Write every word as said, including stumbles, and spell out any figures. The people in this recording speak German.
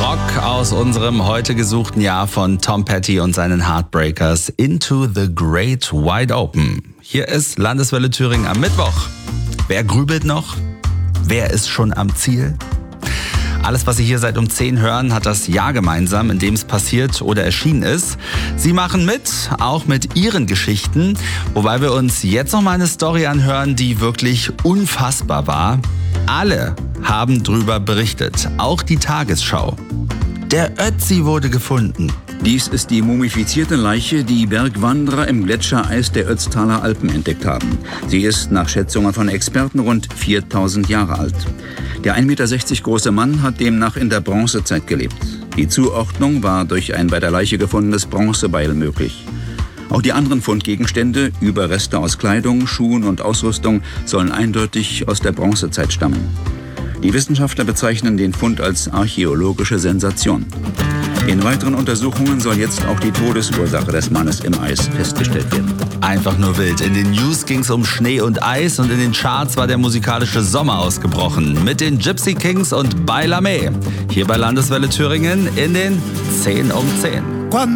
Rock aus unserem heute gesuchten Jahr von Tom Petty und seinen Heartbreakers Into the Great Wide Open. Hier ist Landeswelle Thüringen am Mittwoch. Wer grübelt noch? Wer ist schon am Ziel? Alles, was Sie hier seit um zehn hören, hat das Jahr gemeinsam, in dem es passiert oder erschienen ist. Sie machen mit, auch mit Ihren Geschichten, wobei wir uns jetzt noch mal eine Story anhören, die wirklich unfassbar war. Alle haben drüber berichtet, auch die Tagesschau. Der Ötzi wurde gefunden. Dies ist die mumifizierte Leiche, die Bergwanderer im Gletschereis der Ötztaler Alpen entdeckt haben. Sie ist nach Schätzungen von Experten rund viertausend Jahre alt. Der ein Meter sechzig große Mann hat demnach in der Bronzezeit gelebt. Die Zuordnung war durch ein bei der Leiche gefundenes Bronzebeil möglich. Auch die anderen Fundgegenstände, Überreste aus Kleidung, Schuhen und Ausrüstung, sollen eindeutig aus der Bronzezeit stammen. Die Wissenschaftler bezeichnen den Fund als archäologische Sensation. In weiteren Untersuchungen soll jetzt auch die Todesursache des Mannes im Eis festgestellt werden. Einfach nur wild. In den News ging es um Schnee und Eis und in den Charts war der musikalische Sommer ausgebrochen. Mit den Gypsy Kings und Beilamé. Hier bei Landeswelle Thüringen in den zehn um zehn.